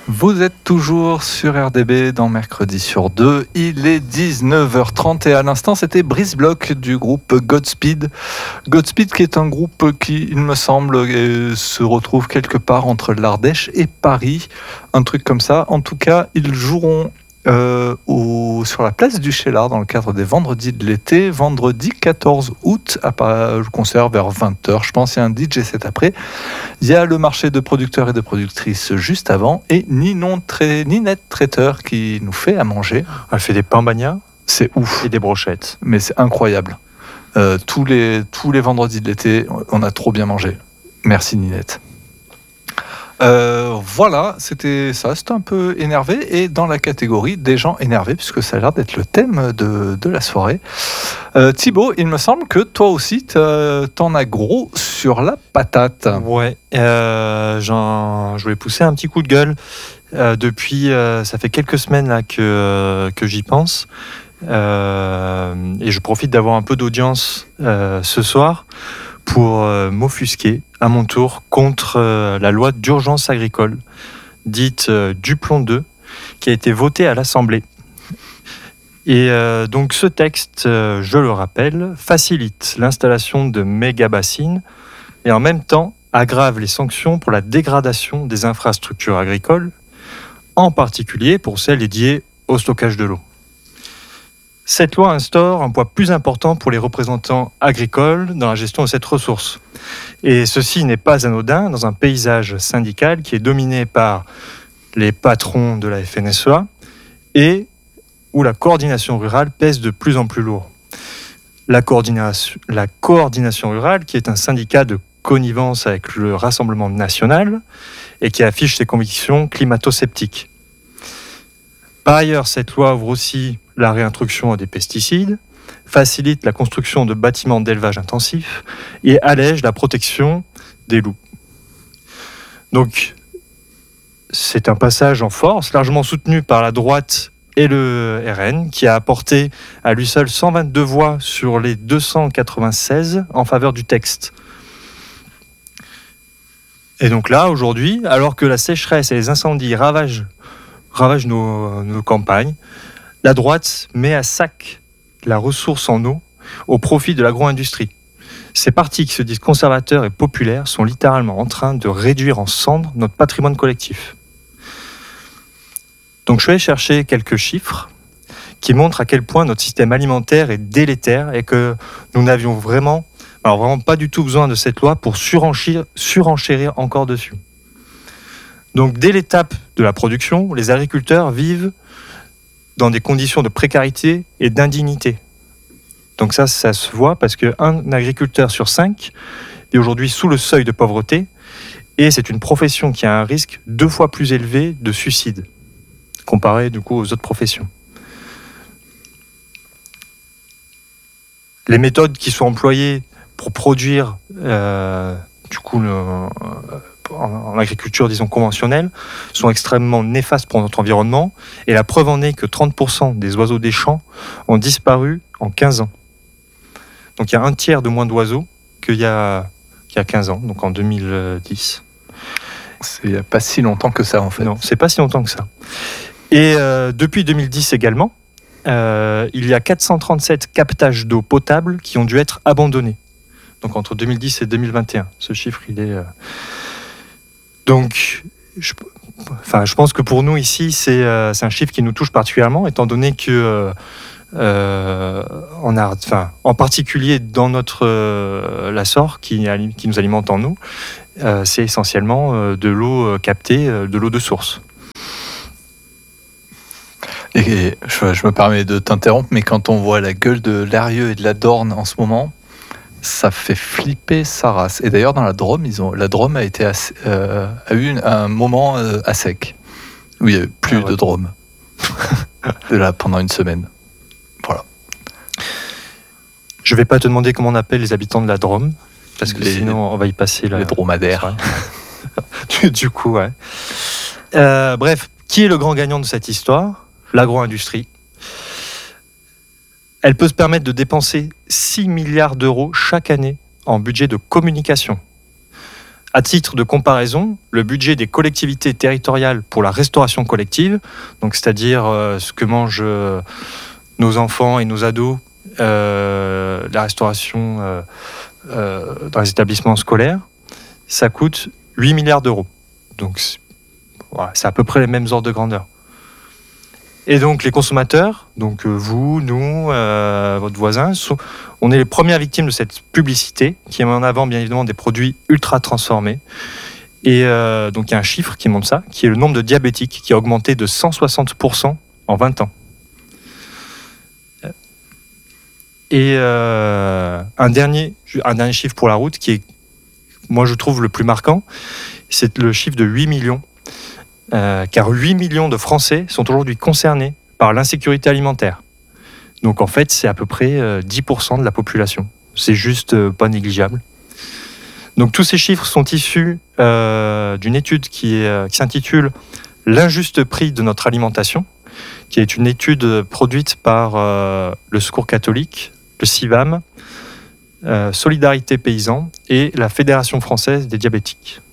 Vous êtes toujours sur RDB dans Mercredi sur 2. Il est 19h30 et à l'instant, c'était Brice Bloch du groupe Godspeed. Godspeed qui est un groupe qui, il me semble, se retrouve quelque part entre l'Ardèche et Paris. Un truc comme ça. En tout cas, ils joueront sur la place du Cheylard dans le cadre des Vendredis de l'été, vendredi 14 août, je concert vers 20h, je pense, il y a un DJ set après. Il y a le marché de producteurs et de productrices juste avant, et Ninette Traiteur qui nous fait à manger. Elle fait des pains bagnats, c'est ouf. Et des brochettes. Mais c'est incroyable. Tous les vendredis de l'été, on a trop bien mangé. Merci Ninette. Voilà, c'était un peu énervé, et dans la catégorie des gens énervés, puisque ça a l'air d'être le thème de la soirée. Thibaut, il me semble que toi aussi t'en as gros sur la patate. Ouais, je voulais pousser un petit coup de gueule. Depuis, ça fait quelques semaines là que j'y pense, et je profite d'avoir un peu d'audience ce soir pour m'offusquer à mon tour contre la loi d'urgence agricole, dite Duplon 2, qui a été votée à l'Assemblée. Et donc ce texte, je le rappelle, facilite l'installation de méga-bassines et en même temps aggrave les sanctions pour la dégradation des infrastructures agricoles, en particulier pour celles dédiées au stockage de l'eau. Cette loi instaure un poids plus important pour les représentants agricoles dans la gestion de cette ressource. Et ceci n'est pas anodin dans un paysage syndical qui est dominé par les patrons de la FNSEA et où la coordination rurale pèse de plus en plus lourd. La coordination rurale, qui est un syndicat de connivence avec le Rassemblement national et qui affiche ses convictions climato-sceptiques. Par ailleurs, cette loi ouvre aussi la réintroduction des pesticides, facilite la construction de bâtiments d'élevage intensif et allège la protection des loups. Donc, c'est un passage en force, largement soutenu par la droite et le RN, qui a apporté à lui seul 122 voix sur les 296 en faveur du texte. Et donc là, aujourd'hui, alors que la sécheresse et les incendies ravagent nos campagnes, la droite met à sac la ressource en eau au profit de l'agro-industrie. Ces partis qui se disent conservateurs et populaires sont littéralement en train de réduire en cendres notre patrimoine collectif. Donc je vais chercher quelques chiffres qui montrent à quel point notre système alimentaire est délétère et que nous n'avions vraiment pas du tout besoin de cette loi pour surenchérir encore dessus. Donc dès l'étape de la production, les agriculteurs vivent dans des conditions de précarité et d'indignité. Donc ça se voit parce qu'un agriculteur sur 5 est aujourd'hui sous le seuil de pauvreté et c'est une profession qui a un risque 2 fois plus élevé de suicide comparé du coup aux autres professions. Les méthodes qui sont employées pour produire en agriculture, disons, conventionnelle, sont extrêmement néfastes pour notre environnement. Et la preuve en est que 30% des oiseaux des champs ont disparu en 15 ans. Donc il y a un tiers de moins d'oiseaux qu'il y a 15 ans, donc en 2010. Il n'y a pas si longtemps que ça, en fait. Non, c'est pas si longtemps que ça. Et depuis 2010 également, il y a 437 captages d'eau potable qui ont dû être abandonnés. Donc entre 2010 et 2021. Ce chiffre, il est... Donc, je pense que pour nous ici, c'est un chiffre qui nous touche particulièrement, étant donné que, en particulier dans notre la SOR qui nous alimente en eau, c'est essentiellement de l'eau captée, de l'eau de source. Et je me permets de t'interrompre, mais quand on voit la gueule de l'Arieux et de la Dorne en ce moment, ça fait flipper sa race. Et d'ailleurs, dans la Drôme, la Drôme a eu un moment à sec, où il n'y avait plus de Drôme. Pendant une semaine. Voilà. Je ne vais pas te demander comment on appelle les habitants de la Drôme, parce que sinon, on va y passer les dromadaires. du coup, ouais. Bref, qui est le grand gagnant de cette histoire ? L'agro-industrie. Elle peut se permettre de dépenser 6 milliards d'euros chaque année en budget de communication. À titre de comparaison, le budget des collectivités territoriales pour la restauration collective, donc c'est-à-dire ce que mangent nos enfants et nos ados, la restauration dans les établissements scolaires, ça coûte 8 milliards d'euros. Donc voilà, c'est à peu près les mêmes ordres de grandeur. Et donc les consommateurs, donc vous, nous, votre voisin, on est les premières victimes de cette publicité qui met en avant bien évidemment des produits ultra transformés. Et donc il y a un chiffre qui montre ça, qui est le nombre de diabétiques qui a augmenté de 160% en 20 ans. Et un dernier chiffre pour la route qui est, moi je trouve le plus marquant, c'est le chiffre de 8 millions. Car 8 millions de Français sont aujourd'hui concernés par l'insécurité alimentaire. Donc en fait, c'est à peu près 10% de la population. C'est juste pas négligeable. Donc tous ces chiffres sont issus d'une étude qui s'intitule « L'injuste prix de notre alimentation », qui est une étude produite par le Secours catholique, le CIVAM, Solidarité Paysans et la Fédération française des diabétiques.